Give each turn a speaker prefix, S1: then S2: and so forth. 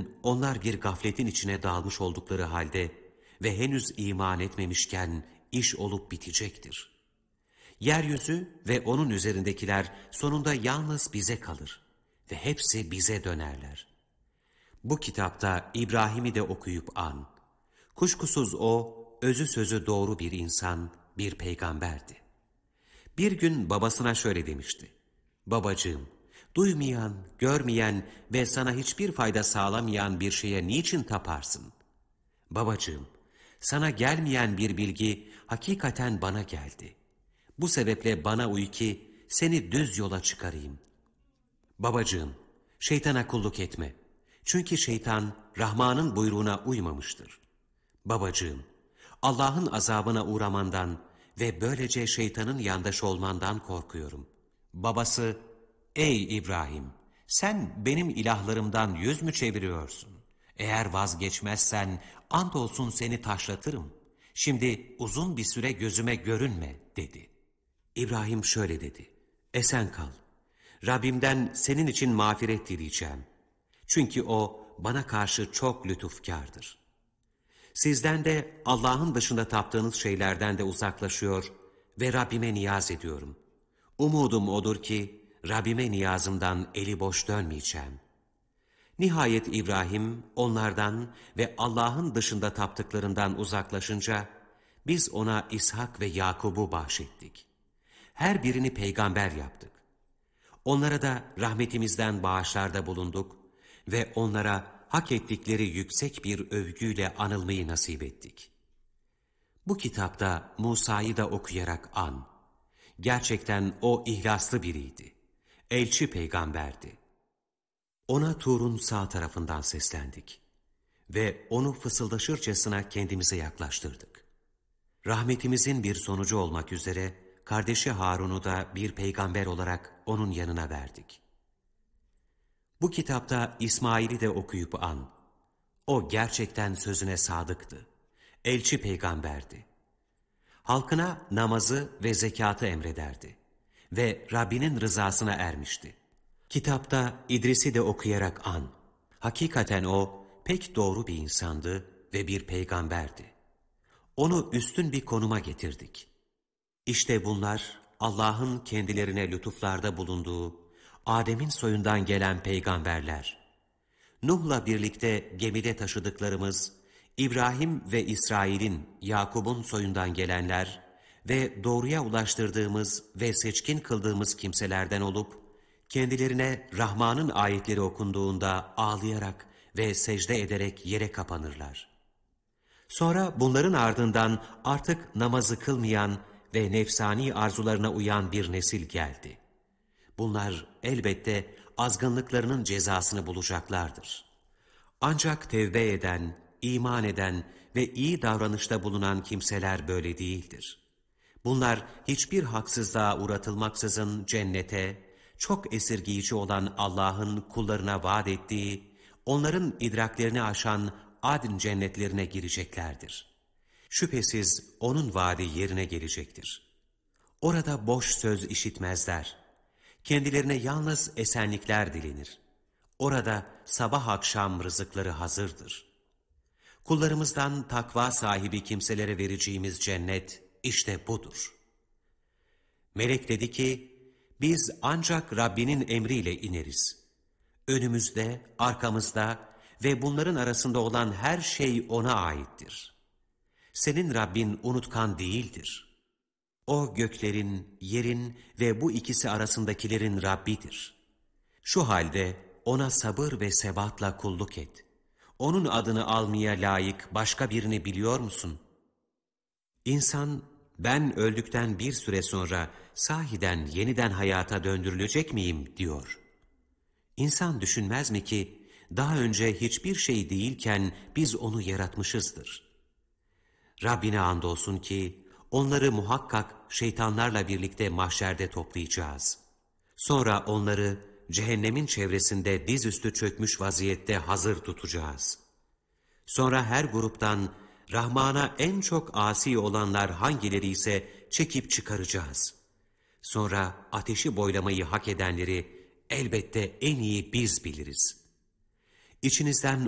S1: onlar bir gafletin içine dalmış oldukları halde ve henüz iman etmemişken iş olup bitecektir. Yeryüzü ve onun üzerindekiler sonunda yalnız bize kalır ve hepsi bize dönerler. Bu kitapta İbrahim'i de okuyup an. Kuşkusuz o, özü sözü doğru bir insan, bir peygamberdi. Bir gün babasına şöyle demişti: "Babacığım, duymayan, görmeyen ve sana hiçbir fayda sağlamayan bir şeye niçin taparsın? Babacığım, sana gelmeyen bir bilgi hakikaten bana geldi. Bu sebeple bana uy ki seni düz yola çıkarayım. Babacığım, şeytana kulluk etme. Çünkü şeytan Rahman'ın buyruğuna uymamıştır. Babacığım, Allah'ın azabına uğramandan ve böylece şeytanın yandaşı olmandan korkuyorum." Babası, "Ey İbrahim, sen benim ilahlarımdan yüz mü çeviriyorsun? Eğer vazgeçmezsen andolsun seni taşlatırım. Şimdi uzun bir süre gözüme görünme," dedi. İbrahim şöyle dedi: "Esen kal. Rabbimden senin için mağfiret dileyeceğim. Çünkü o bana karşı çok lütufkârdır. Sizden de Allah'ın dışında taptığınız şeylerden de uzaklaşıyor ve Rabbime niyaz ediyorum. Umudum odur ki Rabbime niyazımdan eli boş dönmeyeceğim." Nihayet İbrahim onlardan ve Allah'ın dışında taptıklarından uzaklaşınca biz ona İshak ve Yakub'u bahşettik. Her birini peygamber yaptık. Onlara da rahmetimizden bağışlarda bulunduk ve onlara hak ettikleri yüksek bir övgüyle anılmayı nasip ettik. Bu kitapta Musa'yı da okuyarak an. Gerçekten o ihlaslı biriydi. Elçi peygamberdi. Ona Tur'un sağ tarafından seslendik ve onu fısıldaşırcasına kendimize yaklaştırdık. Rahmetimizin bir sonucu olmak üzere kardeşi Harun'u da bir peygamber olarak onun yanına verdik. Bu kitapta İsmail'i de okuyup an. O gerçekten sözüne sadıktı. Elçi peygamberdi. Halkına namazı ve zekatı emrederdi ve Rabbinin rızasına ermişti. Kitapta İdris'i de okuyarak an. Hakikaten o pek doğru bir insandı ve bir peygamberdi. Onu üstün bir konuma getirdik. İşte bunlar Allah'ın kendilerine lütuflarda bulunduğu Adem'in soyundan gelen peygamberler. Nuh'la birlikte gemide taşıdıklarımız İbrahim ve İsrail'in, Yakub'un soyundan gelenler ve doğruya ulaştırdığımız ve seçkin kıldığımız kimselerden olup kendilerine Rahman'ın ayetleri okunduğunda ağlayarak ve secde ederek yere kapanırlar. Sonra bunların ardından artık namazı kılmayan ve nefsani arzularına uyan bir nesil geldi. Bunlar elbette azgınlıklarının cezasını bulacaklardır. Ancak tevbe eden, iman eden ve iyi davranışta bulunan kimseler böyle değildir. Bunlar hiçbir haksızlığa uğratılmaksızın cennete, çok esirgiyici olan Allah'ın kullarına vaat ettiği, onların idraklerini aşan adn cennetlerine gireceklerdir. Şüphesiz onun vaadi yerine gelecektir. Orada boş söz işitmezler. Kendilerine yalnız esenlikler dilenir. Orada sabah akşam rızıkları hazırdır. Kullarımızdan takva sahibi kimselere vereceğimiz cennet işte budur. Melek dedi ki, biz ancak Rabbinin emriyle ineriz. Önümüzde, arkamızda ve bunların arasında olan her şey ona aittir. Senin Rabbin unutkan değildir. O göklerin, yerin ve bu ikisi arasındakilerin Rabbidir. Şu halde ona sabır ve sebatla kulluk et. Onun adını almaya layık başka birini biliyor musun? İnsan, ben öldükten bir süre sonra sahiden yeniden hayata döndürülecek miyim diyor. İnsan düşünmez mi ki daha önce hiçbir şey değilken biz onu yaratmışızdır. Rabbine andolsun ki onları muhakkak şeytanlarla birlikte mahşerde toplayacağız. Sonra onları cehennemin çevresinde dizüstü çökmüş vaziyette hazır tutacağız. Sonra her gruptan Rahman'a en çok asi olanlar hangileri ise çekip çıkaracağız. Sonra ateşi boylamayı hak edenleri elbette en iyi biz biliriz. İçinizden